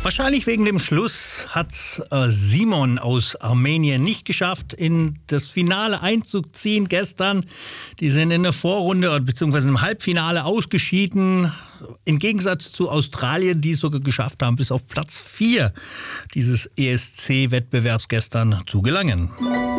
Wahrscheinlich wegen dem Schluss hat Simon aus Armenien nicht geschafft, in das Finale einzuziehen gestern. Die sind in der Vorrunde bzw. im Halbfinale ausgeschieden. Im Gegensatz zu Australien, die es sogar geschafft haben, bis auf Platz 4 dieses ESC-Wettbewerbs gestern zu gelangen.